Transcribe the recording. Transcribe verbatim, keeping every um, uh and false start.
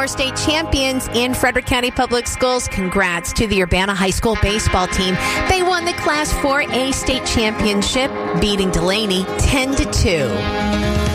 more state champions in Frederick County Public Schools. Congrats to the Urbana High School baseball team. They won the Class four A state championship, beating Delaney ten to two.